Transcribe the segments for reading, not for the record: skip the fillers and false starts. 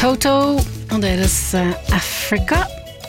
Toto og deres Africa.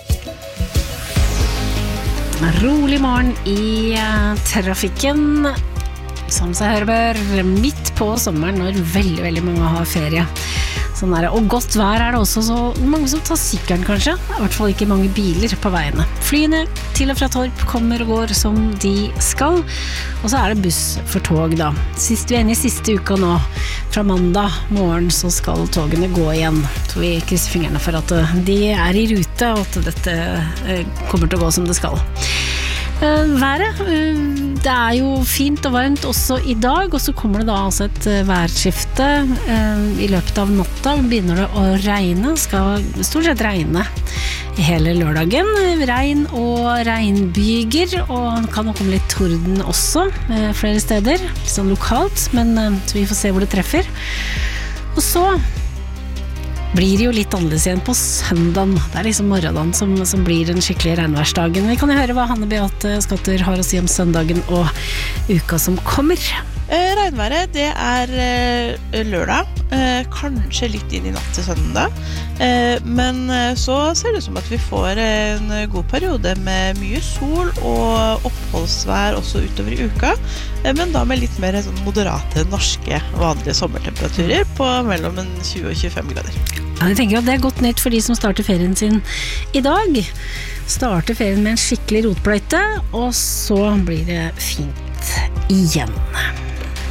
Rolig morgen i trafikken, som seg hører bør, midt på sommeren når veldig, veldig mange har ferie. Sånn er det. Og godt vær er det også, så mange som tar sykkelen kanskje. I hvert fall ikke mange biler på veiene. Flyene til og fra Torp kommer og går som de skal. Og så er det buss for tog da. Vi er inne i siste uka nå. Fra mandag morgen så skal togene gå igjen. Så vi krysser fingrene for at de er i rute, og at dette kommer til å gå som det skal. Været, det er jo fint og varmt også i dag, og så kommer det da altså et værskifte i løpet av natta. Begynner det å regne, skal stort sett regne hele lørdagen. Regn og regnbyger, og kan nok komme litt torden også flere steder, sånn lokalt, men så vi får se hvor det treffer. Og så blir det jo litt annerledes igjen på søndagen. Det er liksom morgendagen som blir den skikkelige regnværsdagen. Vi kan jo høre hva Hanne Beate Skatter har å si om søndagen og uka som kommer. Regnværet, det er lørdag, kanskje litt inn i natt til søndag, men så ser det ut som at vi får en god periode med mye sol og oppholdsvær også utover i uka, men da med litt mer sånn moderate norske vanlige sommertemperaturer på mellom 20 og 25 grader. Ja, jeg tenker at det er godt nytt for de som starter ferien sin i dag. Starter ferien med en skikkelig rotbløyte, og så blir det fint igjen.